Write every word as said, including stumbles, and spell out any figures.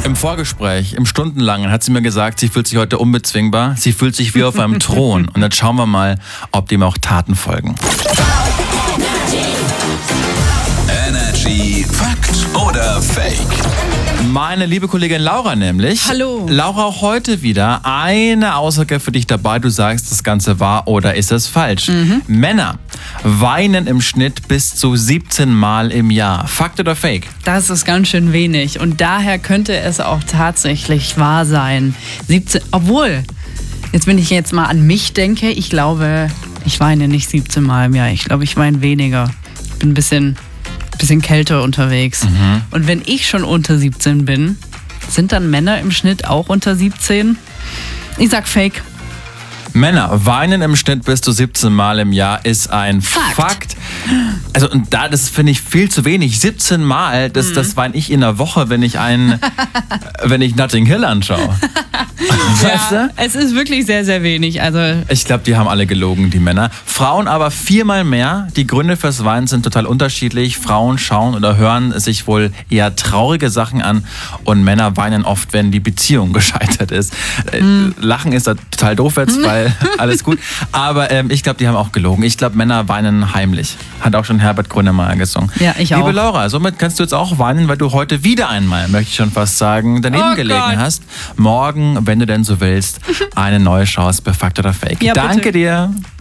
Im Vorgespräch, im Stundenlangen, hat sie mir gesagt, sie fühlt sich heute unbezwingbar. Sie fühlt sich wie auf einem Thron. Und jetzt schauen wir mal, ob dem auch Taten folgen. Energy Fakt oder Fake? Meine liebe Kollegin Laura nämlich. Hallo. Laura, auch heute wieder eine Aussage für dich dabei. Du sagst, das Ganze wahr oder ist es falsch? Mhm. Männer weinen im Schnitt bis zu siebzehn Mal im Jahr. Fakt oder Fake? Das ist ganz schön wenig und daher könnte es auch tatsächlich wahr sein. siebzehn, obwohl, jetzt wenn ich jetzt mal an mich denke, ich glaube, ich weine nicht siebzehn Mal im Jahr. Ich glaube, ich weine weniger. Ich bin ein bisschen, bisschen kälter unterwegs. Mhm. Und wenn ich schon unter siebzehn bin, sind dann Männer im Schnitt auch unter siebzehn? Ich sag Fake. Männer weinen im Schnitt bis zu siebzehn Mal im Jahr ist ein Fakt. Fakt. Also und da, das finde ich viel zu wenig. siebzehn Mal, das, mhm. das weine ich in der Woche, wenn ich einen, wenn ich Notting Hill anschaue. Weißt ja, du? Es ist wirklich sehr, sehr wenig. Also ich glaube, die haben alle gelogen, die Männer. Frauen aber viermal mehr. Die Gründe fürs Weinen sind total unterschiedlich. Frauen schauen oder hören sich wohl eher traurige Sachen an und Männer weinen oft, wenn die Beziehung gescheitert ist. Mhm. Lachen ist da total doof jetzt, weil alles gut. Aber ähm, ich glaube, die haben auch gelogen. Ich glaube, Männer weinen heimlich. Hat auch schon Herbert Grönemeyer gesungen. Ja, ich auch. Liebe Laura, somit kannst du jetzt auch weinen, weil du heute wieder einmal, möchte ich schon fast sagen, daneben oh gelegen Gott. hast. Morgen, wenn du denn so willst, eine neue Chance bei Fakt oder Fake. Ja, Danke bitte. dir.